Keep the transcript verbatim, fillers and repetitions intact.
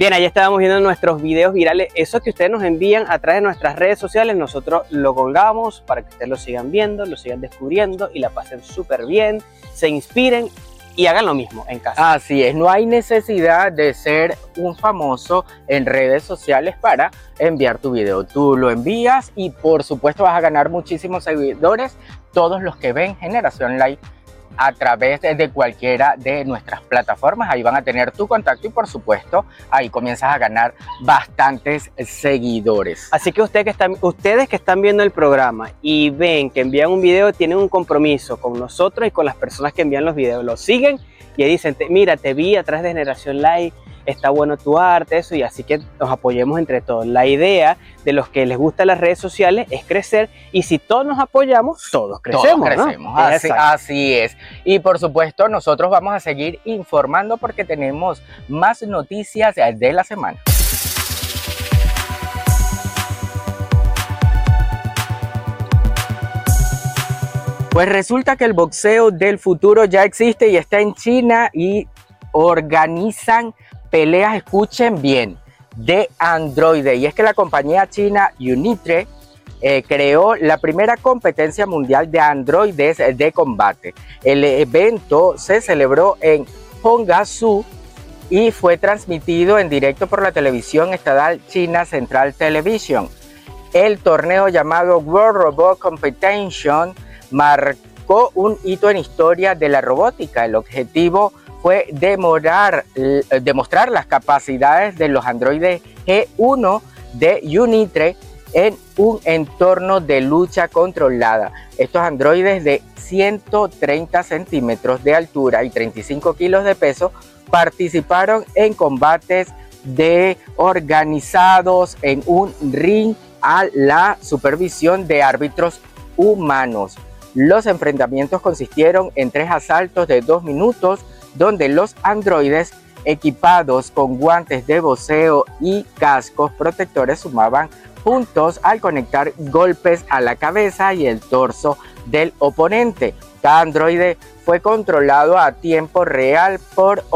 Bien, ahí estábamos viendo nuestros videos virales, esos que ustedes nos envían a través de nuestras redes sociales. Nosotros lo colgamos para que ustedes lo sigan viendo, lo sigan descubriendo y la pasen súper bien, se inspiren y hagan lo mismo en casa. Así es, no hay necesidad de ser un famoso en redes sociales para enviar tu video. Tú lo envías y por supuesto vas a ganar muchísimos seguidores, todos los que ven Generación Live a través de cualquiera de nuestras plataformas. Ahí van a tener tu contacto y por supuesto ahí comienzas a ganar bastantes seguidores. Así que ustedes que están, ustedes que están viendo el programa y ven que envían un video, tienen un compromiso con nosotros y con las personas que envían los videos. Los siguen y dicen, mira, te vi a través de Generación Live, está bueno tu arte, eso, y así que nos apoyemos entre todos. La idea de los que les gustan las redes sociales es crecer, y si todos nos apoyamos, todos crecemos, todos crecemos, ¿no? así, así es. Y por supuesto nosotros vamos a seguir informando porque tenemos más noticias de la semana. Pues resulta que el boxeo del futuro ya existe y está en China y organizan peleas, escuchen bien, de androides. Y es que la compañía china Unitre eh, creó la primera competencia mundial de androides de combate. El evento se celebró en Hongsu y fue transmitido en directo por la televisión estatal China Central Television. El torneo llamado World Robot Competition marcó un hito en historia de la robótica. El objetivo fue demorar, demostrar las capacidades de los androides G uno de Unitre en un entorno de lucha controlada. Estos androides de ciento treinta centímetros de altura y treinta y cinco kilos de peso participaron en combates de organizados en un ring a la supervisión de árbitros humanos. Los enfrentamientos consistieron en tres asaltos de dos minutos, donde los androides equipados con guantes de boxeo y cascos protectores sumaban puntos al conectar golpes a la cabeza y el torso del oponente. Cada androide fue controlado a tiempo real por